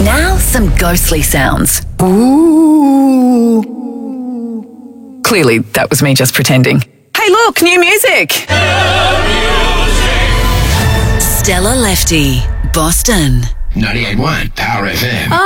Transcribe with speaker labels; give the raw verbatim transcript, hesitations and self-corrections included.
Speaker 1: Now, some ghostly sounds.
Speaker 2: Ooh.
Speaker 1: Clearly, that was me just pretending. Hey, look, new music! Stella Lefty, Boston.
Speaker 3: ninety-eight point one Power F M.